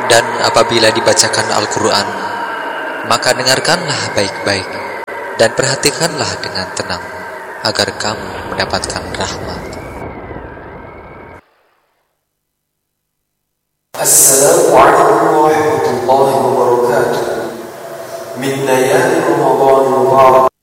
Dan apabila dibacakan Al-Quran, maka dengarkanlah baik-baik dan perhatikanlah dengan tenang, agar kamu mendapatkan rahmat. Assalamualaikum warahmatullahi wabarakatuh. Min layali Ramadan mubarak.